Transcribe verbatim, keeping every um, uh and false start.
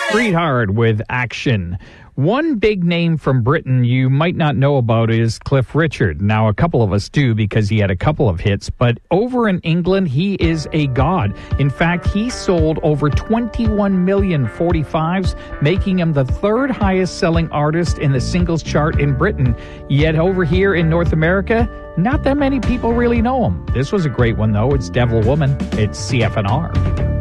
Street Hard with Action. One big name from Britain you might not know about is Cliff Richard. Now, a couple of us do because he had a couple of hits, but over in England, he is a god. In fact, he sold over twenty-one million forty-fives, making him the third highest selling artist in the singles chart in Britain. Yet over here in North America, not that many people really know him. This was a great one, though. It's Devil Woman. It's C F N R.